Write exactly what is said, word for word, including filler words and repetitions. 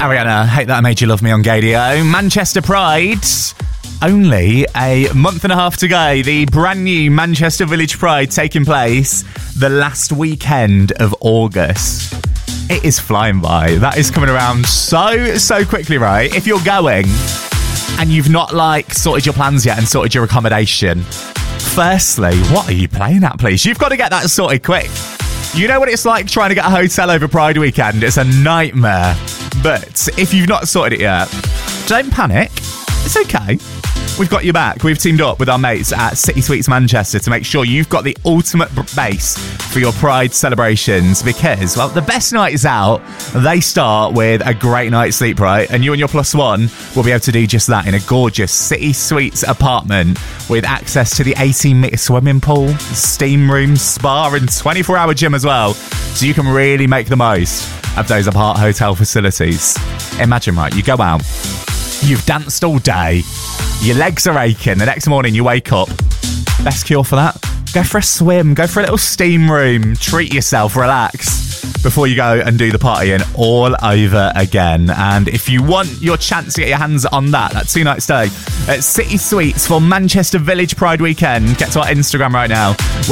Ariana, Hate That I Made You Love Me on Gadio. Manchester Pride. Only a month and a half to go. The brand new Manchester Village Pride taking place the last weekend of August. It is flying by. That is coming around so, so quickly, right? If you're going and you've not, like, sorted your plans yet and sorted your accommodation, firstly, what are you playing at, please? You've got to get that sorted quick. You know what it's like trying to get a hotel over Pride weekend? It's a nightmare. But if you've not sorted it yet, don't panic. It's okay. We've got you back. We've teamed up with our mates at City Suites Manchester to make sure you've got the ultimate base for your Pride celebrations because, well, the best nights out, they start with a great night's sleep, right? And you and your plus one will be able to do just that in a gorgeous City Suites apartment with access to the eighteen metre swimming pool, steam room, spa and twenty-four hour gym as well. So you can really make the most of those apart hotel facilities. Imagine, right, you go out, you've danced all day, your legs are aching, the next morning you wake up. Best cure for that? Go for a swim, go for a little steam room, treat yourself, relax before you go and do the partying all over again. And if you want your chance to get your hands on that, that two night stay at City Suites for Manchester Village Pride weekend, get to our Instagram right now.